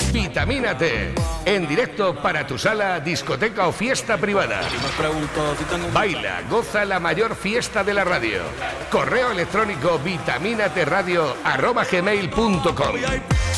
Vitamínate. En directo para tu sala, discoteca o fiesta privada. Baila, goza la mayor fiesta de la radio. Correo electrónico vitaminateradio@gmail.com.